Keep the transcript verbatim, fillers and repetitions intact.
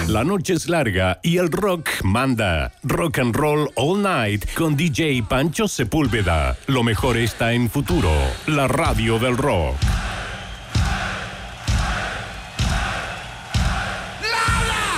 La noche es larga y el rock manda. Rock and Roll All Night con D J Pancho Sepúlveda. Lo mejor está en futuro. La radio del rock.